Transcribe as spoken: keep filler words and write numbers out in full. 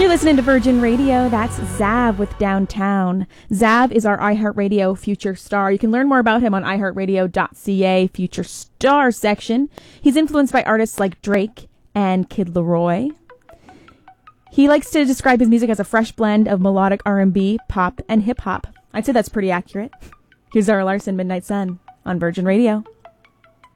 You're listening to Virgin Radio. That's Zav with Downtown. Zav is our iHeartRadio Future Star. You can learn more about him on i heart radio dot c a Future Star section. He's influenced by artists like Drake and Kid Laroi. He likes to describe his music as a fresh blend of melodic R and B, pop, and hip-hop. I'd say that's pretty accurate. Here's Zara Larsson, Midnight Sun, on Virgin Radio.